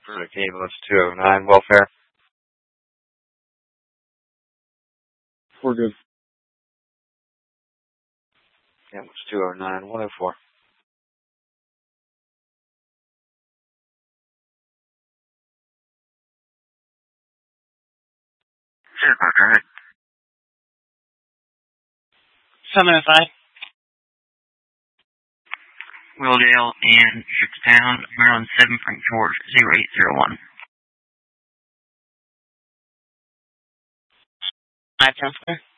Verdict ambulance 209, welfare. We're good. Ambulance 209, 104. Sure, go ahead. 705. Willdale and Shipstown, Maryland 7 Frank George 0801. 510, sir.